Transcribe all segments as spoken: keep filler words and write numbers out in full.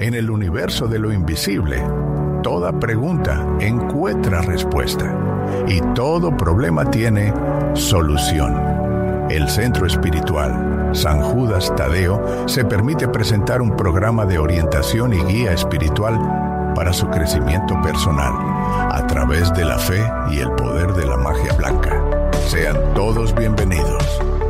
En el universo de lo invisible, toda pregunta encuentra respuesta y todo problema tiene solución. El Centro Espiritual San Judas Tadeo se permite presentar un programa de orientación y guía espiritual para su crecimiento personal a través de la fe y el poder de la magia blanca. Sean todos bienvenidos.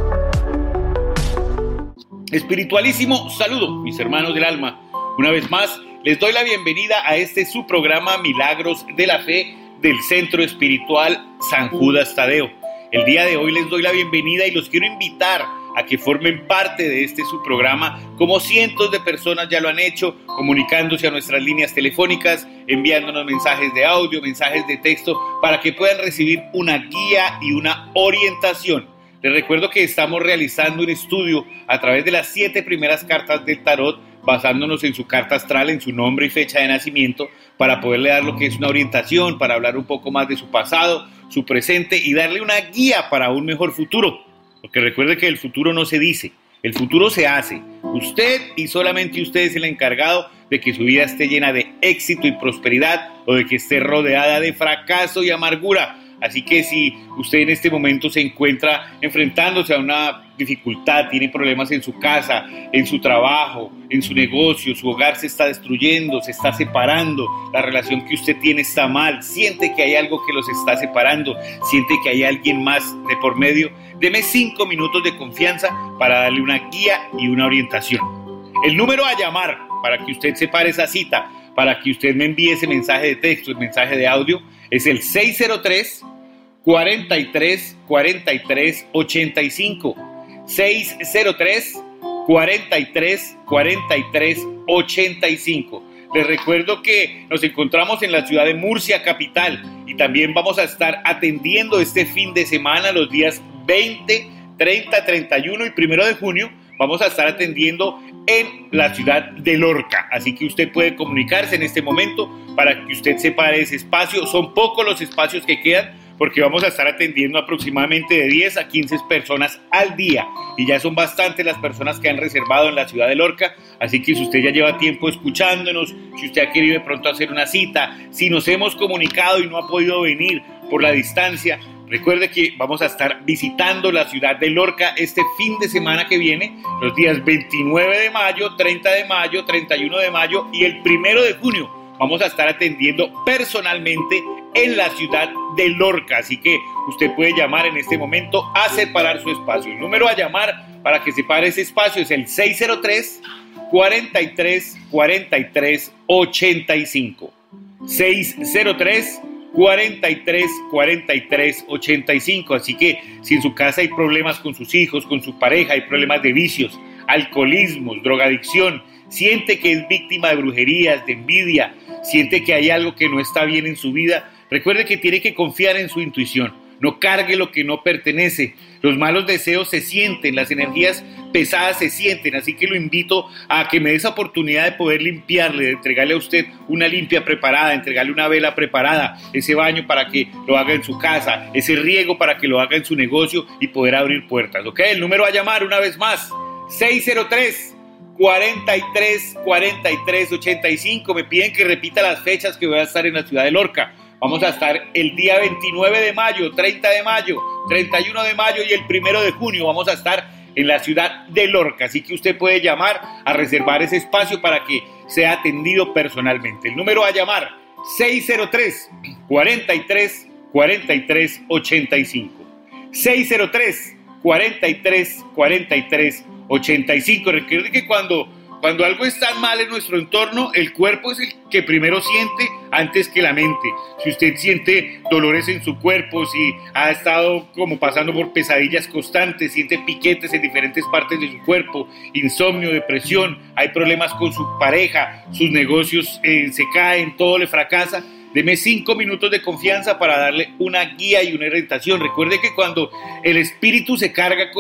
Espiritualísimo saludo, mis hermanos del alma. Una vez más, les doy la bienvenida a este su programa Milagros de la Fe del Centro Espiritual San Judas Tadeo. El día de hoy les doy la bienvenida y los quiero invitar a que formen parte de este su programa, como cientos de personas ya lo han hecho, comunicándose a nuestras líneas telefónicas, enviándonos mensajes de audio, mensajes de texto, para que puedan recibir una guía y una orientación. Les recuerdo que estamos realizando un estudio a través de las siete primeras cartas del tarot, basándonos en su carta astral, en su nombre y fecha de nacimiento, para poderle dar lo que es una orientación, para hablar un poco más de su pasado, su presente y darle una guía para un mejor futuro. Porque recuerde que el futuro no se dice, el futuro se hace. Usted y solamente usted es el encargado de que su vida esté llena de éxito y prosperidad o de que esté rodeada de fracaso y amargura. Así que si usted en este momento se encuentra enfrentándose a una dificultad, tiene problemas en su casa, en su trabajo, en su negocio, su hogar se está destruyendo, se está separando, la relación que usted tiene está mal, siente que hay algo que los está separando, siente que hay alguien más de por medio, deme cinco minutos de confianza para darle una guía y una orientación. El número a llamar para que usted separe esa cita, para que usted me envíe ese mensaje de texto, el mensaje de audio, es el seis cero tres, cuarenta y tres, cuarenta y tres, ochenta y cinco. seis cero tres, cuarenta y tres, cuarenta y tres, ochenta y cinco. Les recuerdo que nos encontramos en la ciudad de Murcia, capital, y también vamos a estar atendiendo este fin de semana, los días veinte, treinta, treinta y uno y primero de junio, vamos a estar atendiendo en la ciudad de Lorca. Así que usted puede comunicarse en este momento para que usted separe ese espacio. Son pocos los espacios que quedan, porque vamos a estar atendiendo aproximadamente de diez a quince personas al día, y ya son bastantes las personas que han reservado en la ciudad de Lorca, así que si usted ya lleva tiempo escuchándonos, si usted ha querido de pronto hacer una cita, si nos hemos comunicado y no ha podido venir por la distancia, recuerde que vamos a estar visitando la ciudad de Lorca este fin de semana que viene, los días veintinueve de mayo, treinta de mayo, treinta y uno de mayo y el primero de junio. Vamos a estar atendiendo personalmente en la ciudad de Lorca, así que usted puede llamar en este momento a separar su espacio. El número a llamar para que separe ese espacio es el seis cero tres, cuarenta y tres, cuarenta y tres, ochenta y cinco. seis cero tres, cuarenta y tres, cuarenta y tres, ochenta y cinco. Así que si en su casa hay problemas con sus hijos, con su pareja, hay problemas de vicios, alcoholismos, drogadicción, siente que es víctima de brujerías, de envidia, siente que hay algo que no está bien en su vida, recuerde que tiene que confiar en su intuición. No cargue lo que no pertenece. Los malos deseos se sienten, las energías pesadas se sienten, así que lo invito a que me dé esa oportunidad de poder limpiarle, de entregarle a usted una limpia preparada, de entregarle una vela preparada, ese baño para que lo haga en su casa, ese riego para que lo haga en su negocio y poder abrir puertas, ¿ok? El número a llamar una vez más, seis cero tres, cuarenta y tres, cuarenta y tres, ochenta y cinco. Me piden que repita las fechas que voy a estar en la ciudad de Lorca. Vamos a estar el día veintinueve de mayo, treinta de mayo, treinta y uno de mayo y el primero de junio. Vamos a estar en la ciudad de Lorca. Así que usted puede llamar a reservar ese espacio para que sea atendido personalmente. El número a llamar, seis cero tres, cuarenta y tres, cuarenta y tres, ochenta y cinco. seis cero tres, cuarenta y tres, cuarenta y tres, ochenta y cinco. Recuerde que cuando... Cuando algo está mal en nuestro entorno, el cuerpo es el que primero siente antes que la mente. Si usted siente dolores en su cuerpo, si ha estado como pasando por pesadillas constantes, siente piquetes en diferentes partes de su cuerpo, insomnio, depresión, hay problemas con su pareja, sus negocios eh, se caen, todo le fracasa, deme cinco minutos de confianza para darle una guía y una orientación. Recuerde que cuando el espíritu se carga con